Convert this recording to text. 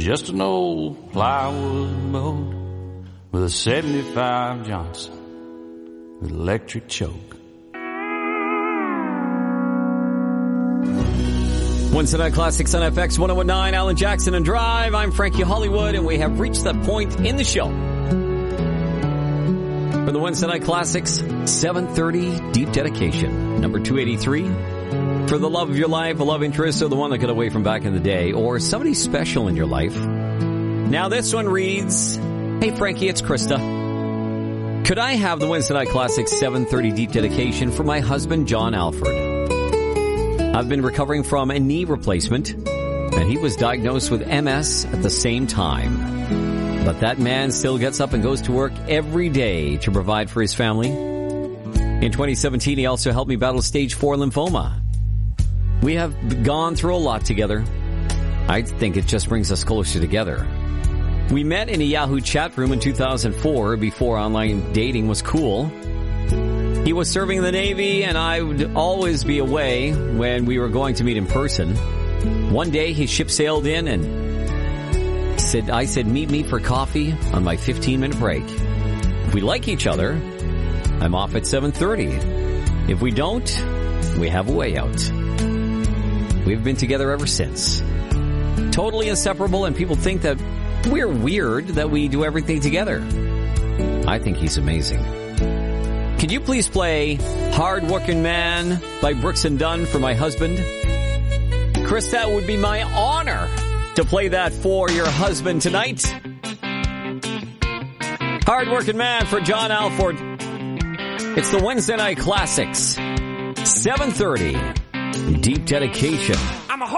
just an old plywood boat with a 75 Johnson with electric choke. Wednesday Night Classics on FX 101.9, Alan Jackson and Drive. I'm Frankie Hollywood, and we have reached that point in the show for the Wednesday Night Classics 7:30 Deep Dedication, number 283. For the love of your life, a love interest, or the one that got away from back in the day, or somebody special in your life. Now this one reads, Hey Frankie, it's Krista. Could I have the Wednesday Night Classics 7:30 Deep Dedication for my husband, John Alford? I've been recovering from a knee replacement, and he was diagnosed with MS at the same time. But that man still gets up and goes to work every day to provide for his family. In 2017, he also helped me battle stage 4 lymphoma. We have gone through a lot together. I think it just brings us closer together. We met in a Yahoo chat room in 2004 before online dating was cool. He was serving in the Navy, and I would always be away when we were going to meet in person. One day, his ship sailed in, and I said, meet me for coffee on my 15-minute break. If we like each other, I'm off at 7:30. If we don't, we have a way out. We've been together ever since. Totally inseparable, and people think that we're weird that we do everything together. I think he's amazing. Could you please play Hard Working Man by Brooks and Dunn for my husband? Chris, that would be my honor to play that for your husband tonight. Hard Working Man for John Alford. It's the Wednesday Night Classics. 7:30. Deep Dedication.